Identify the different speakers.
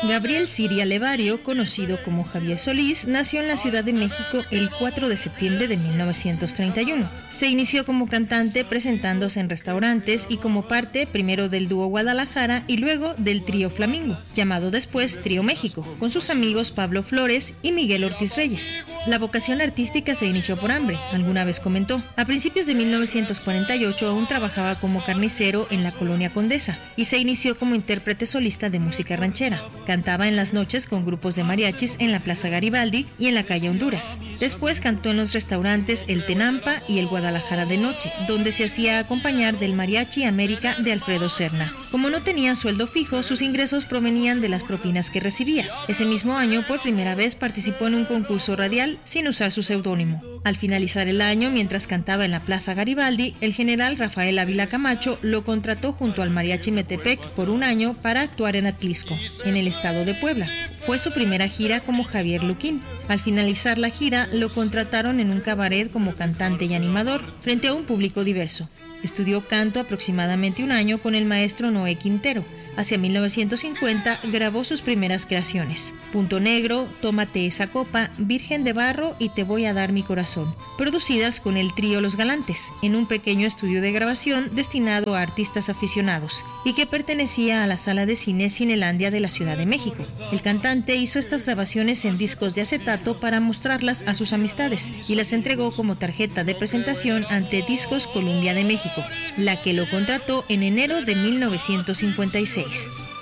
Speaker 1: Gabriel Siria Levario, conocido como Javier Solís, nació en la Ciudad de México el 4 de septiembre de 1931. Se inició como cantante presentándose en restaurantes y como parte primero del dúo Guadalajara y luego del trío Flamingo, llamado después Trío México, con sus amigos Pablo Flores y Miguel Ortiz Reyes. La vocación artística se inició por hambre, alguna vez comentó. A principios de 1948 aún trabajaba como carnicero en la Colonia Condesa y se inició como intérprete solista de música ranchera. Cantaba en las noches con grupos de mariachis en la Plaza Garibaldi y en la calle Honduras. Después cantó en los restaurantes El Tenampa y el Guadalajara de Noche, donde se hacía acompañar del Mariachi América de Alfredo Serna. Como no tenía sueldo fijo, sus ingresos provenían de las propinas que recibía. Ese mismo año, por primera vez, participó en un concurso radial sin usar su seudónimo. Al finalizar el año, mientras cantaba en la Plaza Garibaldi, el general Rafael Ávila Camacho lo contrató junto al Mariachi Metepec por un año para actuar en Atlisco, en el estado de Puebla. Fue su primera gira como Javier Luquín. Al finalizar la gira, lo contrataron en un cabaret como cantante y animador, frente a un público diverso. Estudió canto aproximadamente un año con el maestro Noé Quintero. Hacia 1950 grabó sus primeras creaciones: Punto Negro, Tómate esa copa, Virgen de Barro y Te voy a dar mi corazón, producidas con el trío Los Galantes, en un pequeño estudio de grabación destinado a artistas aficionados y que pertenecía a la sala de cine Cinelandia de la Ciudad de México. El cantante hizo estas grabaciones en discos de acetato para mostrarlas a sus amistades y las entregó como tarjeta de presentación ante Discos Columbia de México, la que lo contrató en enero de 1956.